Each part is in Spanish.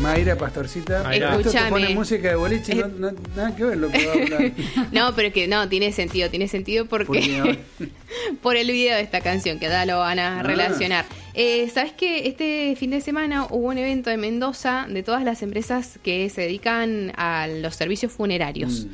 Mayra, Pastorcita. Escúchame. Esto te pone música de boliche, nada que ver lo que va a hablar. No, pero que no, tiene sentido porque por el video de esta canción, que ya lo van a relacionar. ¿Sabes qué? Este fin de semana hubo un evento en Mendoza de todas las empresas que se dedican a los servicios funerarios.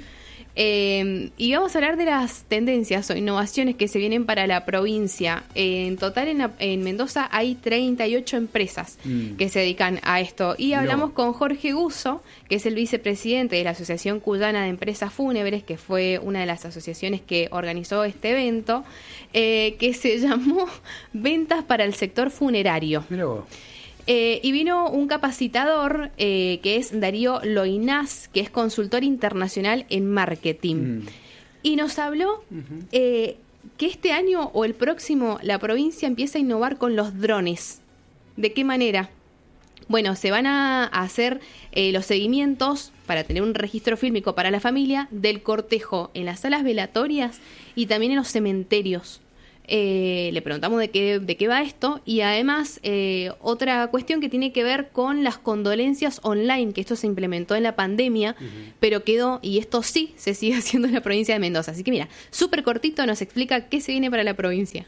Y vamos a hablar de las tendencias o innovaciones que se vienen para la provincia. En total en Mendoza hay 38 empresas que se dedican a esto. Y hablamos con Jorge Guso, que es el vicepresidente de la Asociación Cuyana de Empresas Fúnebres, que fue una de las asociaciones que organizó este evento, que se llamó Ventas para el Sector Funerario. Mirá vos. Y vino un capacitador que es Darío Loinás, que es consultor internacional en marketing. Y nos habló que este año o el próximo la provincia empieza a innovar con los drones. ¿De qué manera? Bueno, se van a hacer los seguimientos para tener un registro fílmico para la familia del cortejo en las salas velatorias y también en los cementerios. Le preguntamos de qué va esto y además otra cuestión que tiene que ver con las condolencias online, que esto se implementó en la pandemia, pero quedó, y esto sí se sigue haciendo en la provincia de Mendoza. Así que mira, súper cortito nos explica qué se viene para la provincia.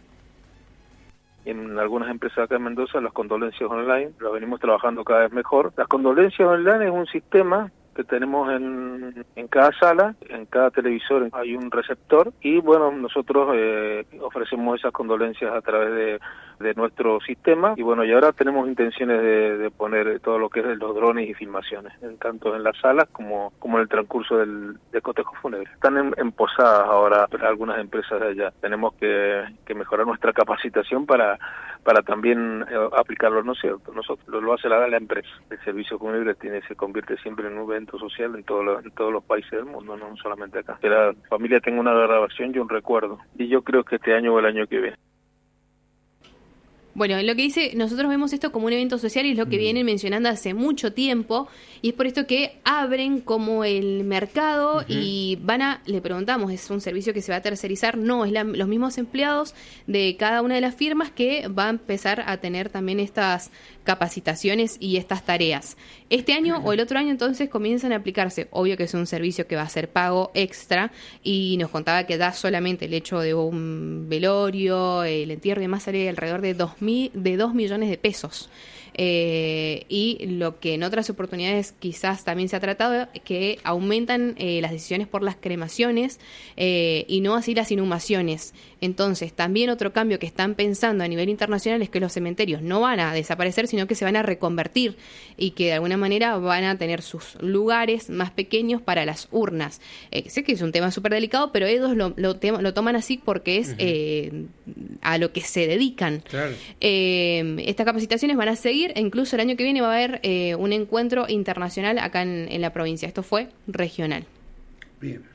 En algunas empresas acá en Mendoza, las condolencias online, lo venimos trabajando cada vez mejor. Las condolencias online es un sistema que tenemos en cada sala, en cada televisor hay un receptor y bueno, nosotros ofrecemos esas condolencias a través de nuestro sistema y bueno, y ahora tenemos intenciones de poner todo lo que es los drones y filmaciones, tanto en las salas como en el transcurso del cortejo fúnebre. Están en posadas ahora algunas empresas de allá. Tenemos que mejorar nuestra capacitación para también aplicarlo, ¿no es cierto? Nosotros lo hace la empresa. El servicio fúnebre se convierte siempre en un evento social en todos los países del mundo, no solamente acá. Que la familia tenga una grabación y un recuerdo. Y yo creo que este año o el año que viene. Bueno, lo que dice, nosotros vemos esto como un evento social y es lo que vienen mencionando hace mucho tiempo y es por esto que abren como el mercado y le preguntamos, ¿es un servicio que se va a tercerizar? No, es los mismos empleados de cada una de las firmas que va a empezar a tener también estas capacitaciones y estas tareas. Este año o el otro año entonces comienzan a aplicarse, obvio que es un servicio que va a ser pago extra y nos contaba que da solamente el hecho de un velorio, el entierro y demás sale alrededor de 2 millones de pesos. Y lo que en otras oportunidades quizás también se ha tratado es que aumentan las decisiones por las cremaciones y no así las inhumaciones. Entonces, también otro cambio que están pensando a nivel internacional es que los cementerios no van a desaparecer, sino que se van a reconvertir y que de alguna manera van a tener sus lugares más pequeños para las urnas. Sé que es un tema súper delicado, pero ellos lo toman así porque es a lo que se dedican. Claro. Estas capacitaciones van a seguir, e incluso el año que viene va a haber un encuentro internacional acá en la provincia. Esto fue regional. Bien.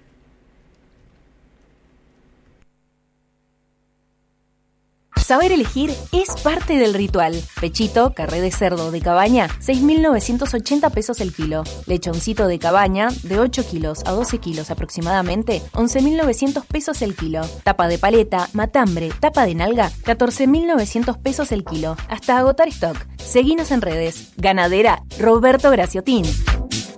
Saber elegir es parte del ritual. Pechito, carré de cerdo de cabaña, 6.980 pesos el kilo. Lechoncito de cabaña, de 8 kilos a 12 kilos aproximadamente, 11.900 pesos el kilo. Tapa de paleta, matambre, tapa de nalga, 14.900 pesos el kilo. Hasta agotar stock. Seguinos en redes. Ganadera Roberto Graciotín.